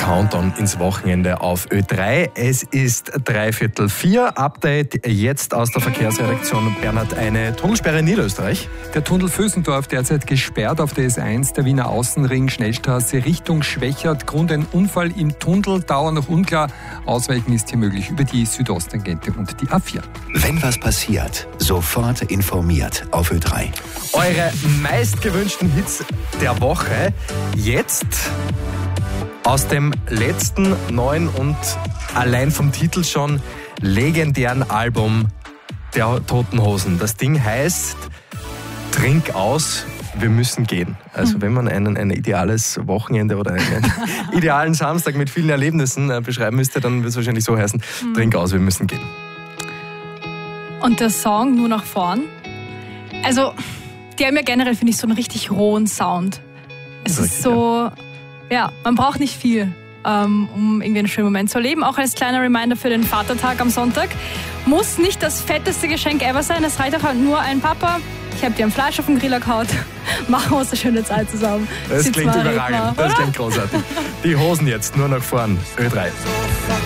Countdown ins Wochenende auf Ö3. Es ist 3:45. Update jetzt aus der Verkehrsredaktion. Bernhard, eine Tunnelsperre in Niederösterreich. Der Tunnel Vösendorf derzeit gesperrt auf der S1, der Wiener Außenring, Schnellstraße Richtung Schwächert. Grund ein Unfall im Tunnel, Dauer noch unklar. Ausweichen ist hier möglich über die Südosttangente und die A4. Wenn was passiert, sofort informiert auf Ö3. Eure meistgewünschten Hits der Woche jetzt aus dem letzten neuen und allein vom Titel schon legendären Album der Toten Hosen. Das Ding heißt Trink aus, wir müssen gehen. Also wenn man ein ideales Wochenende oder einen idealen Samstag mit vielen Erlebnissen beschreiben müsste, dann wird es wahrscheinlich so heißen, Trink aus, wir müssen gehen. Und der Song Nur nach vorn, also die haben ja generell, finde ich, so einen richtig rohen Sound. Es ist so, ja, man braucht nicht viel, um irgendwie einen schönen Moment zu erleben. Auch als kleiner Reminder für den Vatertag am Sonntag. Muss nicht das fetteste Geschenk ever sein, es reicht auch halt nur ein Papa. Ich habe dir ein Fleisch auf den Griller gehauen. Machen wir uns eine schöne Zeit zusammen. Das klingt überragend, das klingt großartig. Die Hosen jetzt, nur nach vorn, Ö3.